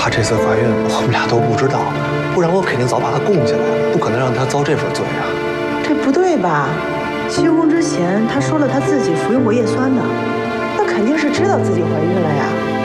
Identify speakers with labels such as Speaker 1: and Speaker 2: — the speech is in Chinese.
Speaker 1: 她这次怀孕，我们俩都不知道，不然我肯定早把她供起来了，不可能让她遭这份罪啊。
Speaker 2: 这不对吧？休工之前她说了她自己服用过叶酸的，那肯定是知道自己怀孕了呀。